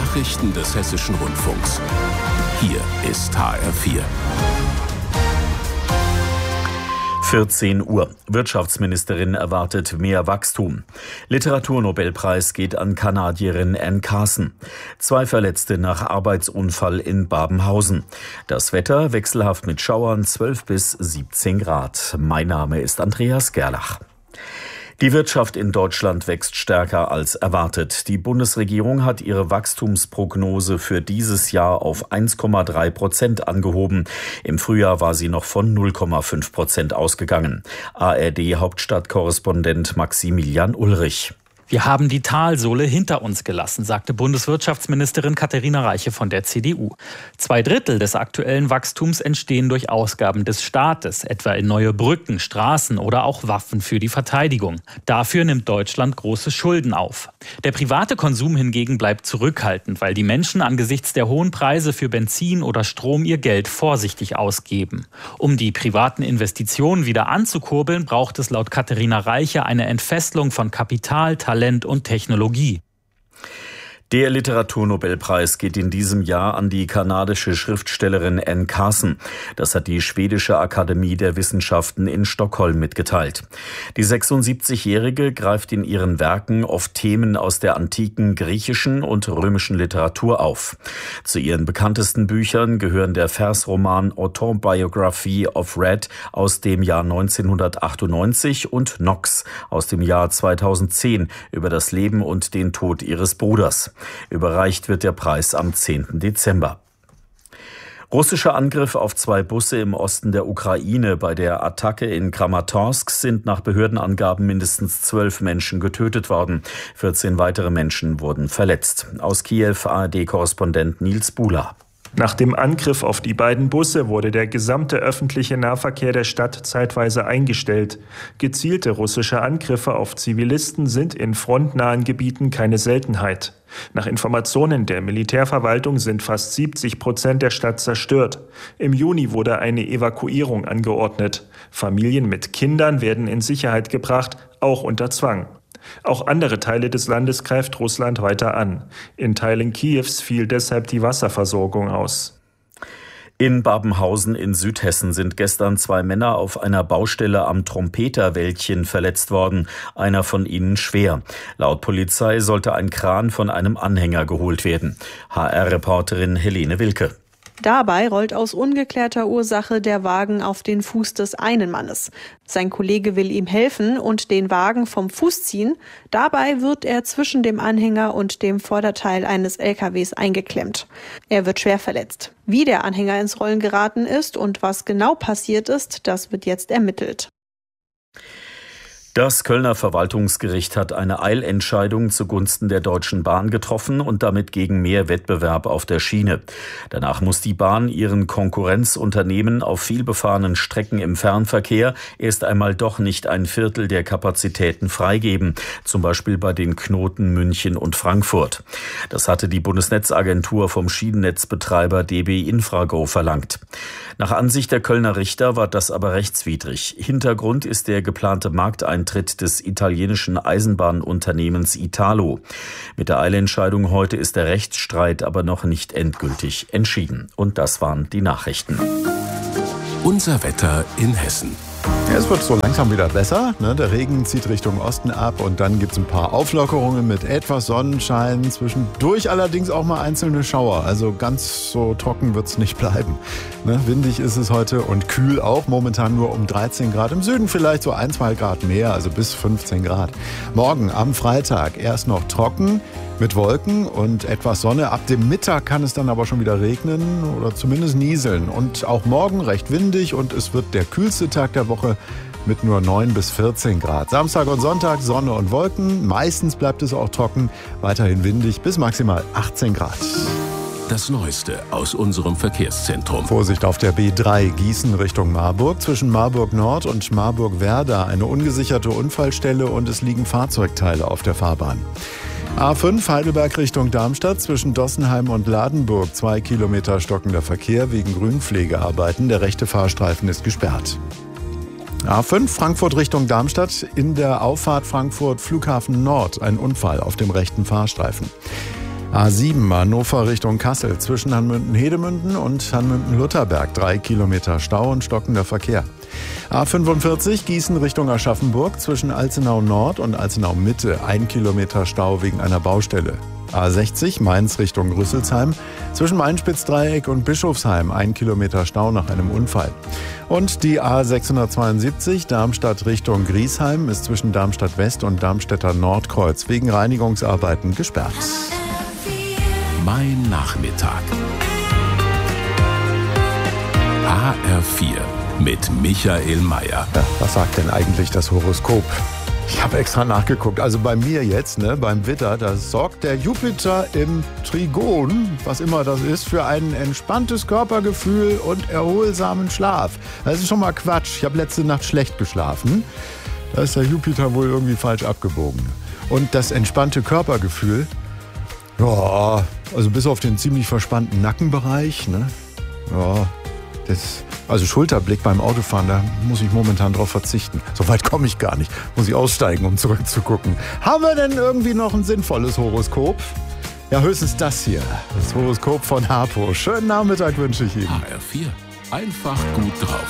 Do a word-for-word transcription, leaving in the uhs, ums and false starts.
Nachrichten des Hessischen Rundfunks. Hier ist H R vier. vierzehn Uhr. Wirtschaftsministerin erwartet mehr Wachstum. Literaturnobelpreis geht an Kanadierin Anne Carson. Zwei Verletzte nach Arbeitsunfall in Babenhausen. Das Wetter wechselhaft mit Schauern, zwölf bis siebzehn Grad. Mein Name ist Andreas Gerlach. Die Wirtschaft in Deutschland wächst stärker als erwartet. Die Bundesregierung hat ihre Wachstumsprognose für dieses Jahr auf eins Komma drei Prozent angehoben. Im Frühjahr war sie noch von null Komma fünf Prozent ausgegangen. A R D-Hauptstadtkorrespondent Maximilian Ulrich. Wir haben die Talsohle hinter uns gelassen, sagte Bundeswirtschaftsministerin Katharina Reiche von der C D U. Zwei Drittel des aktuellen Wachstums entstehen durch Ausgaben des Staates, etwa in neue Brücken, Straßen oder auch Waffen für die Verteidigung. Dafür nimmt Deutschland große Schulden auf. Der private Konsum hingegen bleibt zurückhaltend, weil die Menschen angesichts der hohen Preise für Benzin oder Strom ihr Geld vorsichtig ausgeben. Um die privaten Investitionen wieder anzukurbeln, braucht es laut Katharina Reiche eine Entfesselung von Kapital, Talent und Technologie. Der Literaturnobelpreis geht in diesem Jahr an die kanadische Schriftstellerin Anne Carson. Das hat die Schwedische Akademie der Wissenschaften in Stockholm mitgeteilt. Die sechsundsiebzigjährige greift in ihren Werken oft Themen aus der antiken griechischen und römischen Literatur auf. Zu ihren bekanntesten Büchern gehören der Versroman Autobiography of Red aus dem Jahr neunzehnhundertachtundneunzig und Nox aus dem Jahr zweitausendzehn über das Leben und den Tod ihres Bruders. Überreicht wird der Preis am zehnten Dezember. Russischer Angriff auf zwei Busse im Osten der Ukraine. Bei der Attacke in Kramatorsk sind nach Behördenangaben mindestens zwölf Menschen getötet worden. vierzehn weitere Menschen wurden verletzt. Aus Kiew A R D-Korrespondent Nils Buhler. Nach dem Angriff auf die beiden Busse wurde der gesamte öffentliche Nahverkehr der Stadt zeitweise eingestellt. Gezielte russische Angriffe auf Zivilisten sind in frontnahen Gebieten keine Seltenheit. Nach Informationen der Militärverwaltung sind fast siebzig Prozent der Stadt zerstört. Im Juni wurde eine Evakuierung angeordnet. Familien mit Kindern werden in Sicherheit gebracht, auch unter Zwang. Auch andere Teile des Landes greift Russland weiter an. In Teilen Kiews fiel deshalb die Wasserversorgung aus. In Babenhausen in Südhessen sind gestern zwei Männer auf einer Baustelle am Trompeterwäldchen verletzt worden, einer von ihnen schwer. Laut Polizei sollte ein Kran von einem Anhänger geholt werden. H R-Reporterin Helene Wilke. Dabei rollt aus ungeklärter Ursache der Wagen auf den Fuß des einen Mannes. Sein Kollege will ihm helfen und den Wagen vom Fuß ziehen. Dabei wird er zwischen dem Anhänger und dem Vorderteil eines L K Ws eingeklemmt. Er wird schwer verletzt. Wie der Anhänger ins Rollen geraten ist und was genau passiert ist, das wird jetzt ermittelt. Das Kölner Verwaltungsgericht hat eine Eilentscheidung zugunsten der Deutschen Bahn getroffen und damit gegen mehr Wettbewerb auf der Schiene. Danach muss die Bahn ihren Konkurrenzunternehmen auf vielbefahrenen Strecken im Fernverkehr erst einmal doch nicht ein Viertel der Kapazitäten freigeben, zum Beispiel bei den Knoten München und Frankfurt. Das hatte die Bundesnetzagentur vom Schienennetzbetreiber D B Infrago verlangt. Nach Ansicht der Kölner Richter war das aber rechtswidrig. Hintergrund ist der geplante Markteintritt des italienischen Eisenbahnunternehmens Italo. Mit der Eilentscheidung heute ist der Rechtsstreit aber noch nicht endgültig entschieden. Und das waren die Nachrichten. Unser Wetter in Hessen. Ja, es wird so langsam wieder besser. Ne? Der Regen zieht Richtung Osten ab und dann gibt es ein paar Auflockerungen mit etwas Sonnenschein. Zwischendurch allerdings auch mal einzelne Schauer. Also ganz so trocken wird es nicht bleiben. Ne? Windig ist es heute und kühl auch. Momentan nur um dreizehn Grad. Im Süden vielleicht so ein, zwei Grad mehr, also bis fünfzehn Grad. Morgen am Freitag erst noch trocken mit Wolken und etwas Sonne. Ab dem Mittag kann es dann aber schon wieder regnen oder zumindest nieseln. Und auch morgen recht windig und es wird der kühlste Tag der Woche mit nur neun bis vierzehn Grad. Samstag und Sonntag Sonne und Wolken. Meistens bleibt es auch trocken, weiterhin windig bis maximal achtzehn Grad. Das Neueste aus unserem Verkehrszentrum. Vorsicht auf der B drei Gießen Richtung Marburg. Zwischen Marburg Nord und Marburg Werder eine ungesicherte Unfallstelle und es liegen Fahrzeugteile auf der Fahrbahn. A fünf Heidelberg Richtung Darmstadt zwischen Dossenheim und Ladenburg. Zwei Kilometer stockender Verkehr wegen Grünpflegearbeiten. Der rechte Fahrstreifen ist gesperrt. A fünf Frankfurt Richtung Darmstadt. In der Auffahrt Frankfurt Flughafen Nord ein Unfall auf dem rechten Fahrstreifen. A sieben Hannover Richtung Kassel zwischen Hanmünden-Hedemünden und Hanmünden-Lutherberg. Drei Kilometer Stau und stockender Verkehr. A fünfundvierzig Gießen Richtung Aschaffenburg zwischen Alzenau Nord und Alzenau Mitte. Ein Kilometer Stau wegen einer Baustelle. A sechzig Mainz Richtung Rüsselsheim zwischen Main-Spitz-Dreieck und Bischofsheim. Ein Kilometer Stau nach einem Unfall. Und die A sechshundertzweiundsiebzig Darmstadt Richtung Griesheim ist zwischen Darmstadt West und Darmstädter Nordkreuz wegen Reinigungsarbeiten gesperrt. Mein Nachmittag. H R vier mit Michael Mayer. Ja, was sagt denn eigentlich das Horoskop? Ich habe extra nachgeguckt. Also bei mir jetzt, ne, beim Widder, da sorgt der Jupiter im Trigon, was immer das ist, für ein entspanntes Körpergefühl und erholsamen Schlaf. Das ist schon mal Quatsch. Ich habe letzte Nacht schlecht geschlafen. Da ist der Jupiter wohl irgendwie falsch abgebogen. Und das entspannte Körpergefühl, ja, also bis auf den ziemlich verspannten Nackenbereich, ne, ja, das, also Schulterblick beim Autofahren, da muss ich momentan drauf verzichten. So weit komme ich gar nicht. Muss ich aussteigen, um zurückzugucken. Haben wir denn irgendwie noch ein sinnvolles Horoskop? Ja, höchstens das hier. Das Horoskop von Harpo. Schönen Nachmittag wünsche ich Ihnen. H R vier. Einfach gut drauf.